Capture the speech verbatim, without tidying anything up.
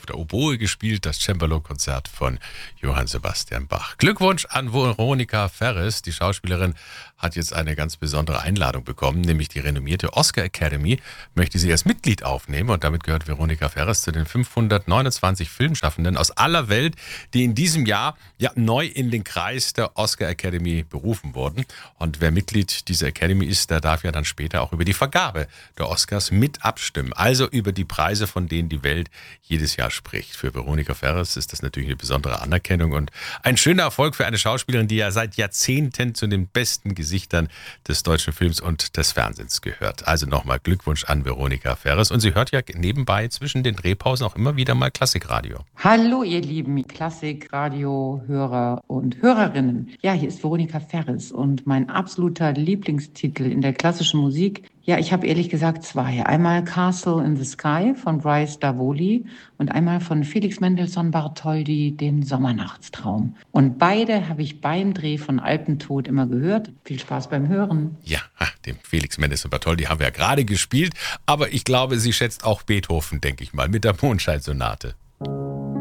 auf der Oboe gespielt, das Cembalo-Konzert von Johann Sebastian Bach. Glückwunsch an Veronika Ferres. Die Schauspielerin hat jetzt eine ganz besondere Einladung bekommen, nämlich die renommierte Oscar Academy möchte sie als Mitglied aufnehmen und damit gehört Veronika Ferres zu den fünfhundertneunundzwanzig Filmschaffenden aus aller Welt, die in diesem Jahr ja neu in den Kreis der Oscar Academy berufen wurden. Und wer Mitglied dieser Academy ist, der darf ja dann später auch über die Vergabe der Oscars mit abstimmen. Also über die Preise, von denen die Welt jedes Jahr spricht. Für Veronika Ferres ist das natürlich eine besondere Anerkennung und ein schöner Erfolg für eine Schauspielerin, die ja seit Jahrzehnten zu den besten Gesichtern des deutschen Films und des Fernsehens gehört. Also nochmal Glückwunsch an Veronika Ferres. Und sie hört ja nebenbei zwischen den Drehpausen auch immer wieder mal Klassikradio. Hallo ihr lieben Klassikradio-Hörer und Hörerinnen. Ja, hier ist Veronika Ferres und mein absoluter Lieblingstitel in der klassischen Musik. Ja, ich habe ehrlich gesagt zwei. Einmal Castle in the Sky von Bryce Davoli und einmal von Felix Mendelssohn Bartholdy, den Sommernachtstraum. Und beide habe ich beim Dreh von Alpentod immer gehört. Viel Spaß beim Hören. Ja, den Felix Mendelssohn Bartholdy haben wir ja gerade gespielt, aber ich glaube, sie schätzt auch Beethoven, denke ich mal, mit der Mondscheinsonate.